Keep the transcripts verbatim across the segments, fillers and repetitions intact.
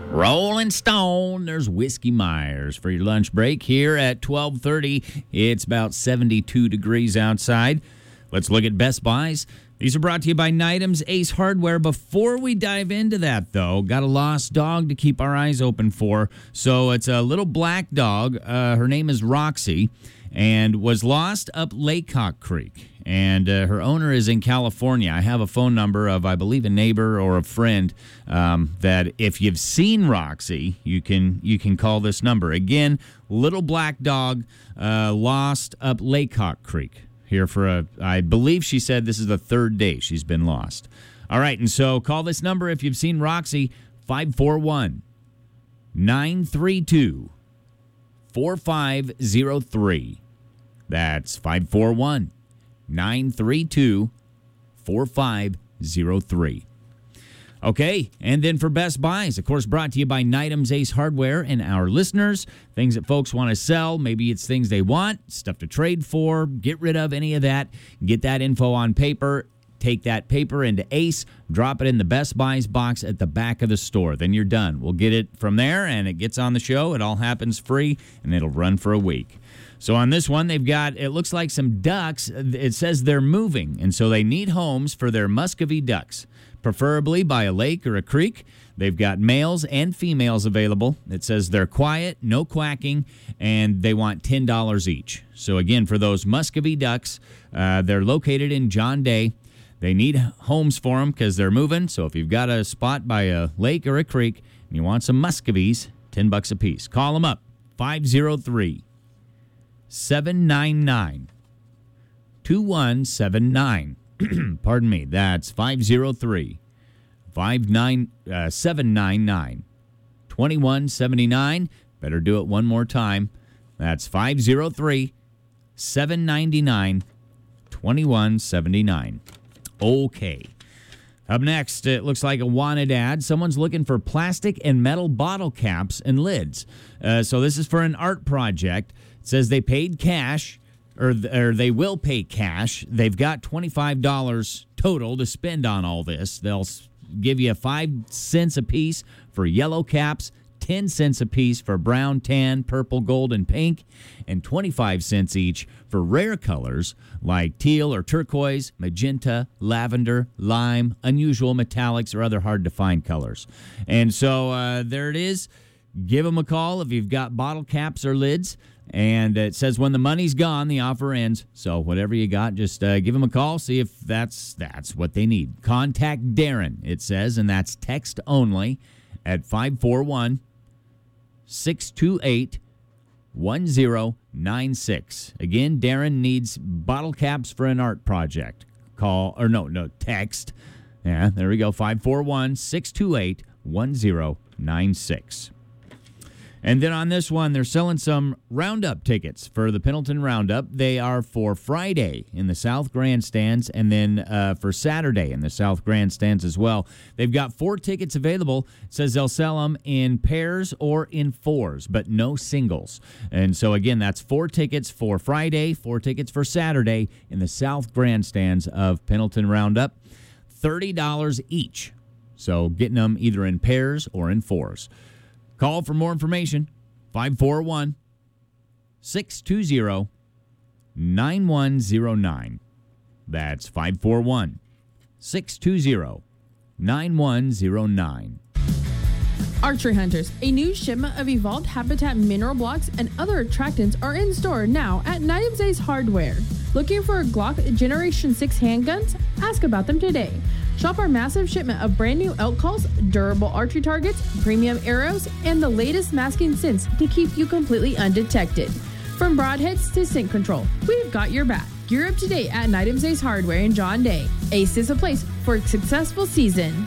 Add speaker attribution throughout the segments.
Speaker 1: Rolling Stone, there's Whiskey Myers for your lunch break here at twelve thirty. It's about seventy-two degrees outside. Let's look at Best Buys. These are brought to you by Nitams Ace Hardware. Before we dive into that, though, got a lost dog to keep our eyes open for. So it's a little black dog. Uh, her name is Roxy and was lost up Laycock Creek. And uh, her owner is in California. I have a phone number of, I believe, a neighbor or a friend um, that if you've seen Roxy, you can you can call this number. Again, little black dog uh, lost up Laycock Creek. Here for a, I believe she said this is the third day she's been lost. All right, and so call this number if you've seen Roxy, five four one, nine three two, four five zero three. That's five four one, nine three two, four five zero three. Okay, and then for Best Buys, of course, brought to you by Nitams Ace Hardware and our listeners. Things that folks want to sell. Maybe it's things they want, stuff to trade for, get rid of, any of that. Get that info on paper. Take that paper into Ace, drop it in the Best Buys box at the back of the store. Then you're done. We'll get it from there, and it gets on the show. It all happens free, and it'll run for a week. So on this one, they've got, it looks like some ducks. It says they're moving, and so they need homes for their Muscovy ducks, preferably by a lake or a creek. They've got males and females available. It says they're quiet, no quacking, and they want ten dollars each. So again, for those Muscovy ducks, uh, they're located in John Day. They need homes for them because they're moving. So if you've got a spot by a lake or a creek and you want some Muscovies, ten bucks a piece. Call them up, five oh three, seven nine nine, two one seven nine. Pardon me, that's five oh three, seven nine nine, two one seven nine. Better do it one more time. That's five oh three, seven nine nine, two one seven nine. Okay. Up next, it looks like a wanted ad. Someone's looking for plastic and metal bottle caps and lids. Uh, so this is for an art project. It says they paid cash, or, or they will pay cash. They've got twenty-five dollars total to spend on all this. They'll give you five cents a piece for yellow caps, ten cents a piece for brown, tan, purple, gold, and pink, and twenty-five cents each for rare colors like teal or turquoise, magenta, lavender, lime, unusual metallics, or other hard-to-find colors. And so uh, there it is. Give them a call if you've got bottle caps or lids. And it says when the money's gone, the offer ends. So whatever you got, just uh, give them a call, see if that's that's what they need. Contact Darren, it says, and that's text only at five four one, six two eight, one zero nine six. Again, Darren needs bottle caps for an art project. Call, or no, no, text. Yeah, there we go, five four one, six two eight, one zero nine six. And then on this one, they're selling some Roundup tickets for the Pendleton Roundup. They are for Friday in the South Grandstands and then uh, for Saturday in the South Grandstands as well. They've got four tickets available. It says they'll sell them in pairs or in fours, but no singles. And so, again, that's four tickets for Friday, four tickets for Saturday in the South Grandstands of Pendleton Roundup. thirty dollars each. So getting them either in pairs or in fours. Call for more information, five four one, six two zero, nine one zero nine. That's five four one, six two zero, nine one zero nine.
Speaker 2: Archery Hunters, a new shipment of evolved habitat mineral blocks and other attractants are in store now at Nitams Ace Hardware. Looking for Glock Generation six handguns? Ask about them today. Shop our massive shipment of brand new elk calls, durable archery targets, premium arrows, and the latest masking scents to keep you completely undetected. From broadheads to scent control, we've got your back. Gear up today at Nitams Ace Hardware in John Day. Ace is a place for a successful season.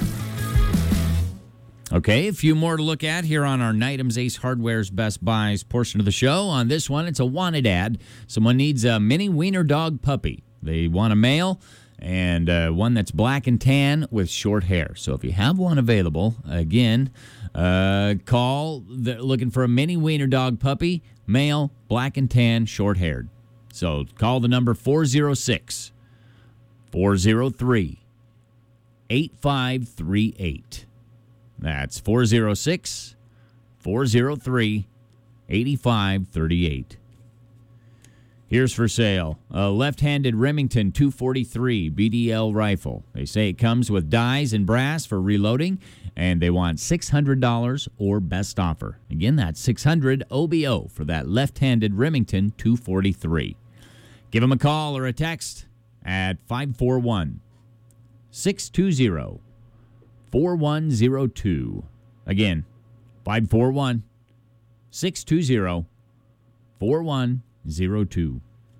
Speaker 1: Okay, a few more to look at here on our Nitams Ace Hardware's Best Buys portion of the show. On this one, it's a wanted ad. Someone needs a mini wiener dog puppy. They want a male and uh, one that's black and tan with short hair. So if you have one available, again, uh, call. They're looking for a mini wiener dog puppy, male, black and tan, short-haired. So call the number four oh six, four oh three, eight five three eight. That's four oh six, four oh three, eight five three eight. Here's for sale a left-handed Remington two forty-three B D L rifle. They say it comes with dies and brass for reloading, and they want six hundred dollars or best offer. Again, that's six hundred O B O for that left-handed Remington two forty-three. Give them a call or a text at five four one, six two zero, four one zero two. Again, five four one, six two zero, four one zero two.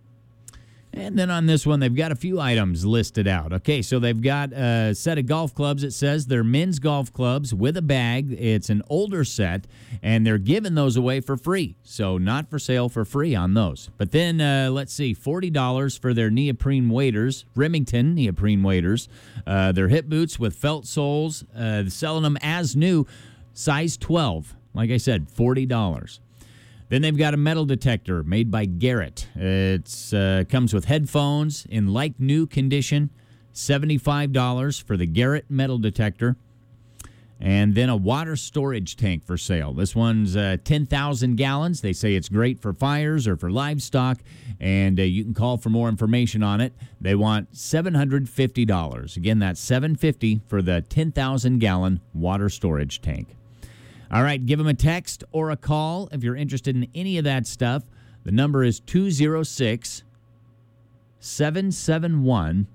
Speaker 1: And then on this one, they've got a few items listed out. Okay, so they've got a set of golf clubs. It says they're men's golf clubs with a bag. It's an older set, and they're giving those away for free. So not for sale, for free on those. But then, uh, let's see, forty dollars for their neoprene waders, Remington neoprene waders. Uh, their hip boots with felt soles, uh, selling them as new, size twelve. Like I said, forty dollars. Then they've got a metal detector made by Garrett. It uh, comes with headphones in like new condition, seventy-five dollars for the Garrett metal detector. And then a water storage tank for sale. This one's uh, ten thousand gallons. They say it's great for fires or for livestock, and uh, you can call for more information on it. They want seven hundred fifty dollars. Again, that's seven hundred fifty dollars for the ten thousand gallon water storage tank. All right, give them a text or a call if you're interested in any of that stuff. The number is two oh six, seven seven one,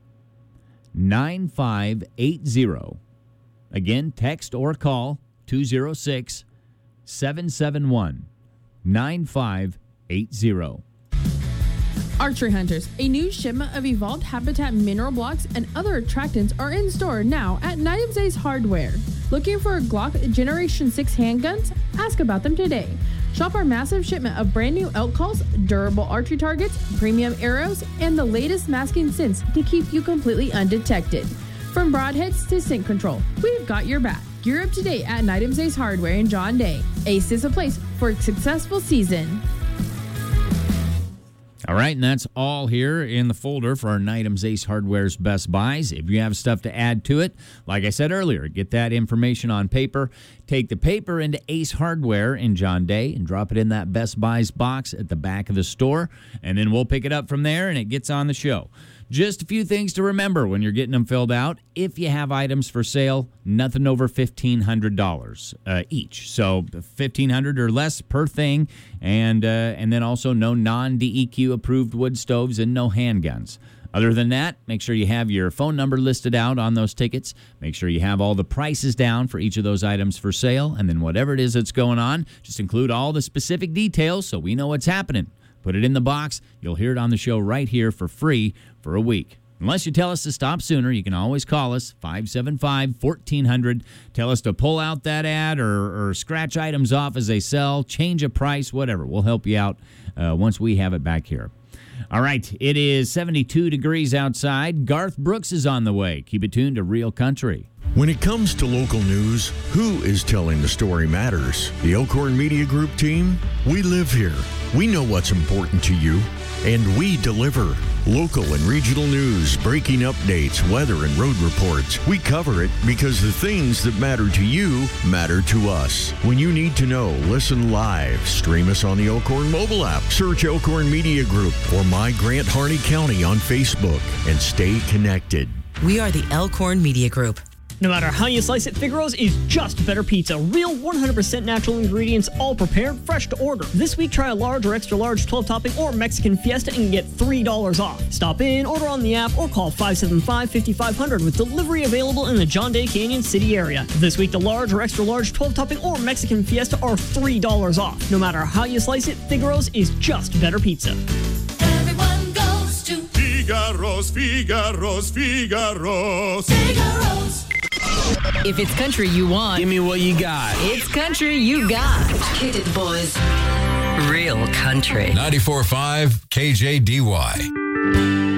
Speaker 1: nine five eight zero. Again, text or call two oh six, seven seven one, nine five eight zero.
Speaker 2: Archery Hunters, a new shipment of evolved habitat mineral blocks and other attractants are in store now at Nitems Ace Hardware. Looking for Glock Generation six handguns? Ask about them today. Shop our massive shipment of brand new elk calls, durable archery targets, premium arrows, and the latest masking scents to keep you completely undetected. From broadheads to scent control, we've got your back. Gear up today at Nitems Ace Hardware in John Day. Ace is a place for a successful season.
Speaker 1: All right, and that's all here in the folder for our Nitems Ace Hardware's Best Buys. If you have stuff to add to it, like I said earlier, get that information on paper. Take the paper into Ace Hardware in John Day and drop it in that Best Buys box at the back of the store, and then we'll pick it up from there, and it gets on the show. Just a few things to remember when you're getting them filled out. If you have items for sale, nothing over fifteen hundred dollars uh, each. So fifteen hundred dollars or less per thing, and uh, and then also no non-D E Q approved wood stoves and no handguns. Other than that, make sure you have your phone number listed out on those tickets. Make sure you have all the prices down for each of those items for sale, and then whatever it is that's going on, just include all the specific details so we know what's happening. Put it in the box. You'll hear it on the show right here for free for a week. Unless you tell us to stop sooner, you can always call us, five seven five, one four zero zero. Tell us to pull out that ad or, or scratch items off as they sell, change a price, whatever. We'll help you out uh, once we have it back here. All right, it is seventy-two degrees outside. Garth Brooks is on the way. Keep it tuned to Real Country.
Speaker 3: When it comes to local news, who is telling the story matters? The Elkhorn Media Group team? We live here. We know what's important to you, and we deliver. Local and regional news, breaking updates, weather, and road reports. We cover it because the things that matter to you matter to us. When you need to know, listen live. Stream us on the Elkhorn mobile app. Search Elkhorn Media Group or My Grant Harney County on Facebook and stay connected.
Speaker 4: We are the Elkhorn Media Group.
Speaker 5: No matter how you slice it, Figaro's is just better pizza. Real one hundred percent natural ingredients, all prepared, fresh to order. This week, try a large or extra large twelve-topping or Mexican Fiesta and get three dollars off. Stop in, order on the app, or call five seven five, five five zero zero with delivery available in the John Day Canyon City area. This week, the large or extra large twelve-topping or Mexican Fiesta are three dollars off. No matter how you slice it, Figaro's is just better pizza.
Speaker 6: Everyone goes to Figaro's, Figaro's, Figaro's. Figaro's.
Speaker 4: If it's country you want,
Speaker 7: give me what you got.
Speaker 4: It's country you got.
Speaker 6: Kick it, boys.
Speaker 4: Real country.
Speaker 8: ninety-four point five K J D Y.